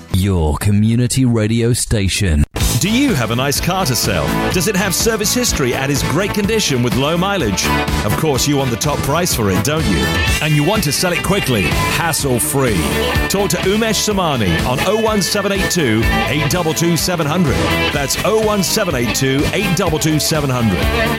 Your community radio station. Do you have a nice car to sell? Does it have service history and is great condition with low mileage? Of course, you want the top price for it, don't you? And you want to sell it quickly, hassle-free. Talk to Umesh Samani on 01782 822 700. That's 01782 822 700.